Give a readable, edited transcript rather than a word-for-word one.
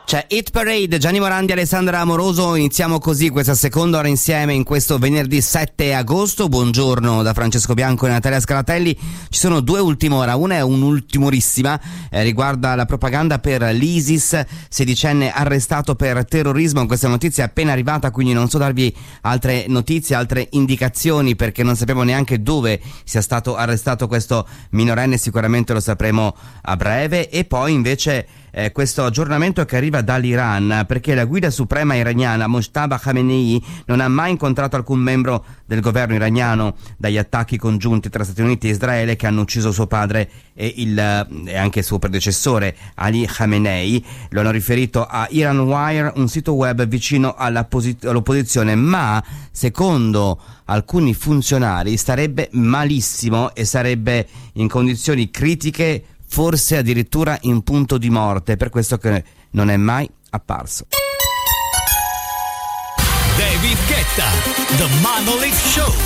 C'è Hit Parade, Gianni Morandi, Alessandra Amoroso. Iniziamo così questa seconda ora insieme in questo venerdì 7 agosto. Buongiorno da Francesco Bianco e Natalia Scalatelli. Ci sono due ultime ora, una è un'ultimorissima, riguarda la propaganda per l'ISIS, sedicenne arrestato per terrorismo. Questa notizia è appena arrivata, quindi non so darvi altre notizie, altre indicazioni, perché non sappiamo neanche dove sia stato arrestato questo minorenne, sicuramente lo sapremo a breve. E poi invece questo aggiornamento che arriva dall'Iran, perché la guida suprema iraniana Mojtaba Khamenei non ha mai incontrato alcun membro del governo iraniano dagli attacchi congiunti tra Stati Uniti e Israele che hanno ucciso suo padre e anche il suo predecessore Ali Khamenei. Lo hanno riferito a Iran Wire, un sito web vicino all'opposizione, ma secondo alcuni funzionari starebbe malissimo e sarebbe in condizioni critiche, forse addirittura in punto di morte, per questo che non è mai apparso. David Guetta, The Monolith Show.